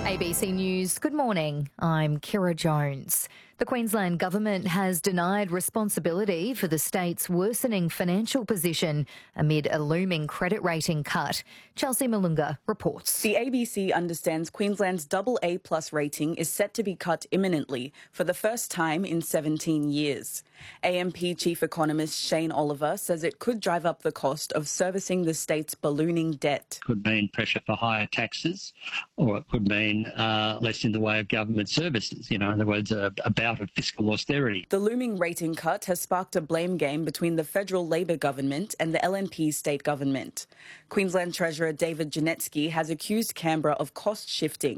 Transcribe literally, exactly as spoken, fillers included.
A B C News, good morning. I'm Kira Jones. The Queensland Government has denied responsibility for the state's worsening financial position amid a looming credit rating cut. Chelsea Malunga reports. The A B C understands Queensland's double A plus rating is set to be cut imminently for the first time in seventeen years. A M P Chief Economist Shane Oliver says it could drive up the cost of servicing the state's ballooning debt. Could mean pressure for higher taxes, or it could mean uh, less in the way of government services. You know, in other words, a, a bout of fiscal austerity. The looming rating cut has sparked a blame game between the federal Labor government and the L N P state government. Queensland Treasurer David Janetsky has accused Canberra of cost shifting